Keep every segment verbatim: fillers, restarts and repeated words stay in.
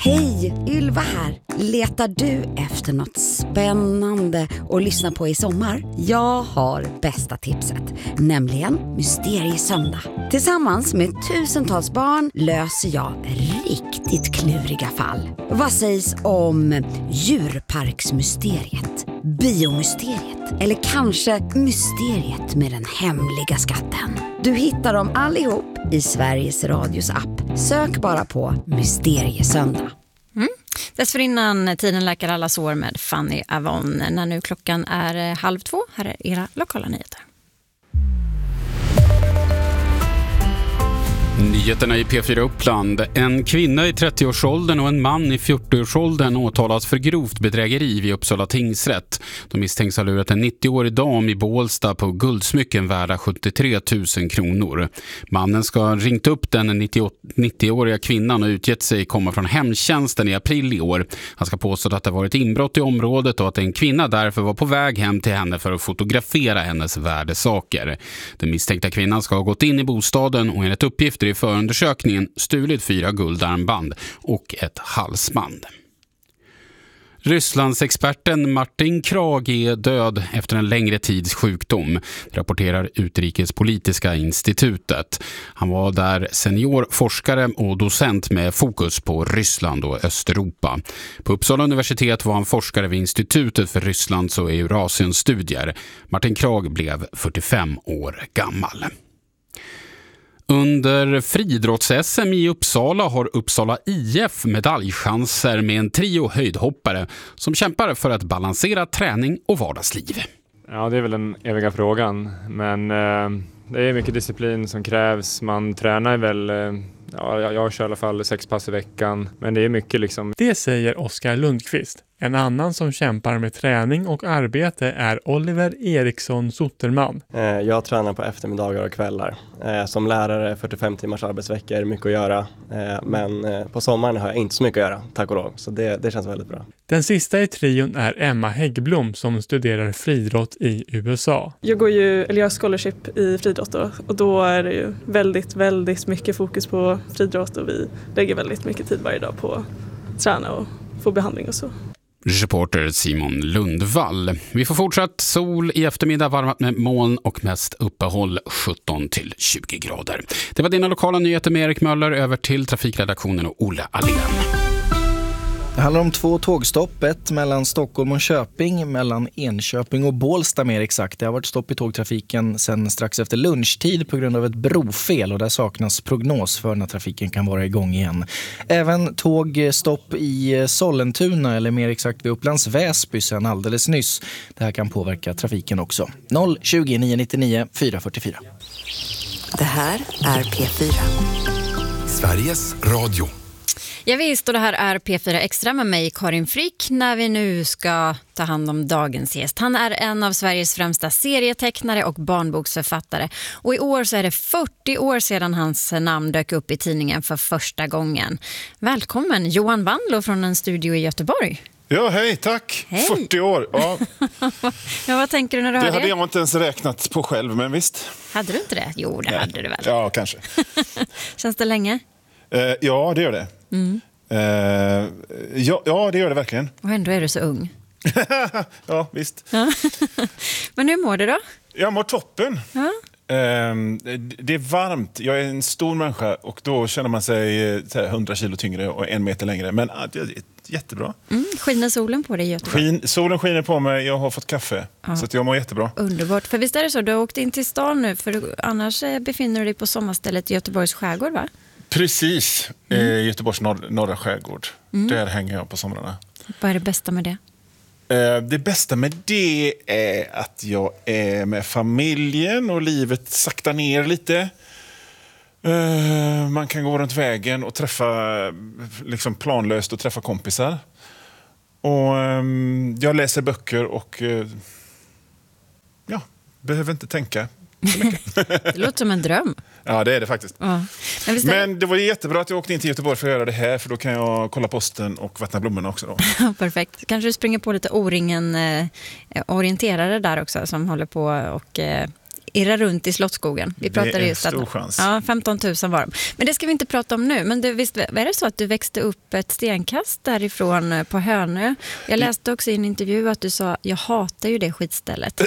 Hej, Ylva här. Letar du efter något spännande att lyssna på i sommar? Jag har bästa tipset, nämligen Mysteriesöndag. Tillsammans med tusentals barn löser jag riktigt kluriga fall. Vad sägs om djurparksmysteriet, biomysteriet eller kanske mysteriet med den hemliga skatten? Du hittar dem allihop i Sveriges Radios app. Sök bara på Mysteriesöndag. Mm. Dessförinnan Tiden läker alla sår med Fanny Avon. När nu klockan är halv två, här är era lokala nyheter. Nyheterna i P fyra Uppland. En kvinna i trettioårsåldern och en man i fyrtioårsåldern åtalas för grovt bedrägeri vid Uppsala tingsrätt. De misstänks ha lurat en nittioårig dam i Bålsta på guldsmycken värda sjuttiotre tusen kronor. Mannen ska ha ringt upp den nittioåriga kvinnan och utgett sig komma från hemtjänsten i april i år. Han ska påstå att det varit inbrott i området och att en kvinna därför var på väg hem till henne för att fotografera hennes värdesaker. Den misstänkta kvinnan ska ha gått in i bostaden och enligt uppgifter i förundersökningen stulit fyra guldarmband och ett halsband. Rysslandsexperten Martin Krag är död efter en längre tids sjukdom, rapporterar Utrikespolitiska institutet. Han var där senior forskare och docent med fokus på Ryssland och Östeuropa. På Uppsala universitet var han forskare vid Institutet för Rysslands och Eurasienstudier. Martin Krag blev fyrtiofem år gammal. Under friidrotts-S M i Uppsala har Uppsala I F medaljchanser med en trio höjdhoppare som kämpar för att balansera träning och vardagsliv. Ja, det är väl den eviga frågan. Men eh, det är mycket disciplin som krävs. Man tränar väl, eh, ja, jag, jag kör i alla fall sex pass i veckan. Men det är mycket liksom. Det säger Oskar Lundqvist. En annan som kämpar med träning och arbete är Oliver Eriksson Sotterman. Jag tränar på eftermiddagar och kvällar. Som lärare fyrtiofem timmars arbetsveckor är mycket att göra. Men på sommaren har jag inte så mycket att göra, tack och lov. Så det, det känns väldigt bra. Den sista i trion är Emma Häggblom som studerar friidrott i U S A. Jag går ju, eller jag har scholarship i friidrott då, och då är det ju väldigt, väldigt mycket fokus på friidrott och vi lägger väldigt mycket tid varje dag på att träna och få behandling och så. Reporter Simon Lundvall. Vi får fortsatt sol i eftermiddag, varmat med moln och mest uppehåll sjutton till tjugo grader. Det var dina lokala nyheter med Erik Möller. Över till trafikredaktionen och Olle Allén. Det handlar om två tågstopp, ett mellan Stockholm och Köping, mellan Enköping och Bålsta mer exakt. Det har varit stopp i tågtrafiken sedan strax efter lunchtid på grund av ett brofel och där saknas prognos för när trafiken kan vara igång igen. Även tågstopp i Sollentuna eller mer exakt vid Upplands Väsby sedan alldeles nyss. Det här kan påverka trafiken också. noll tjugo nio nittionio fyra fyrtiofyra. Det här är P fyra. Sveriges Radio. Ja visst, och det här är P fyra Extra med mig Karin Frick när vi nu ska ta hand om dagens gäst. Han är en av Sveriges främsta serietecknare och barnboksförfattare. Och i år så är det fyrtio år sedan hans namn dök upp i tidningen för första gången. Välkommen Johan Wandlo från en studio i Göteborg. Ja, hej, tack. Hej. fyrtio år. Ja. Ja, vad tänker du när du det hör det? Det hade jag inte ens räknat på själv, men visst. Hade du inte det? Jo, det Nej. hade du väl. Ja, kanske. Känns det länge? Uh, ja, det gör det. Mm. Uh, ja, ja, det gör det verkligen. Och ändå är du så ung. Ja, visst. Ja. Men hur mår du då? Jag mår toppen. Ja. Uh, det är varmt. Jag är en stor människa och då känner man sig hundra kilo tyngre och en meter längre. Men uh, det är jättebra. Mm. Skiner solen på dig i Göteborg? Skin, solen skiner på mig. Jag har fått kaffe. Ja. Så att jag mår jättebra. Underbart. För visst är det så, du har åkt in till stan nu. För du, annars befinner du dig på sommarstället i Göteborgs skärgård, va? Precis, mm. eh, Göteborgs norr, norra skärgård. Mm. Där hänger jag på somrarna. Vad är det bästa med det? Eh, det bästa med det är att jag är med familjen och livet saktar ner lite. Eh, man kan gå runt vägen och träffa liksom planlöst och träffa kompisar. Och eh, jag läser böcker och eh, ja, behöver inte tänka så mycket. Det låter som en dröm. Ja, det är det faktiskt. Ja. Men, det... Men det var jättebra att jag åkte in till Göteborg för att göra det här. För då kan jag kolla posten och vattna blommorna också då. Perfekt. Kanske du springer på lite O-ringen eh, orienterare där också som håller på och eh, irra runt i Slottsskogen. Vi pratade det är just stor att, chans. Ja, femton tusen var de. Men det ska vi inte prata om nu. Men du, visst är det så att du växte upp ett stenkast därifrån på Hönö? Jag läste också i en intervju att du sa, jag hatar ju det skitstället.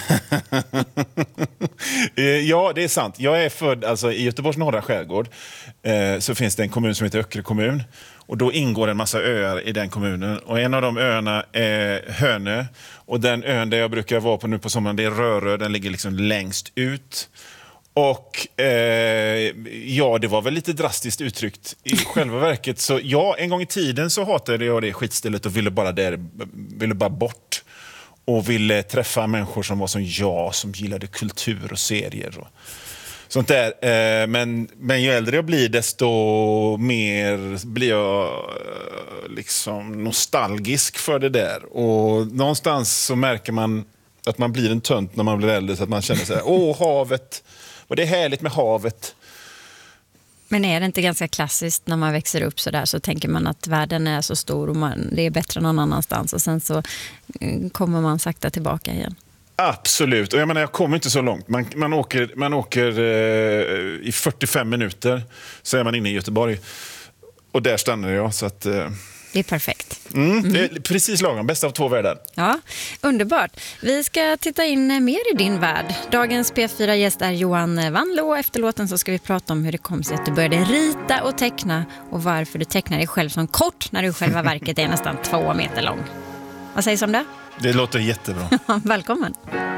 Ja, det är sant. Jag är född alltså, i Göteborgs norra skärgård. Eh, så finns det en kommun som heter Öckerö kommun. Och då ingår en massa öar i den kommunen. Och en av de öarna är Hönö. Och den ön där jag brukar vara på nu på sommaren, det är Rörö. Den ligger liksom längst ut. Och eh, ja, det var väl lite drastiskt uttryckt i själva verket. Så ja, en gång i tiden så hatade jag det skitstället och ville bara, där, ville bara bort. Och ville träffa människor som var som jag, som gillade kultur och serier och sånt där. Eh, men, men ju äldre jag blir, desto mer blir jag eh, liksom nostalgisk för det där. Och någonstans så märker man att man blir en tönt när man blir äldre, så att man känner så här, åh, havet, och det är härligt med havet. Men är det inte ganska klassiskt när man växer upp så där, så tänker man att världen är så stor och man, det är bättre någon annanstans, och sen så kommer man sakta tillbaka igen? Absolut, och jag menar, jag kommer inte så långt. Man, man åker, man åker eh, i fyrtiofem minuter så är man inne i Göteborg. Och där stannar jag, så att... Eh, det är perfekt. Mm, Mm. Det är precis lagom, bäst av två världar. Ja, underbart. Vi ska titta in mer i din värld. Dagens P fyra-gäst är Johan Wanlo, och efter låten så ska vi prata om hur det kom sig att du började rita och teckna och varför du tecknar dig själv som kort när du själva verket är nästan två meter lång. Vad sägs om det? Det låter jättebra. Välkommen.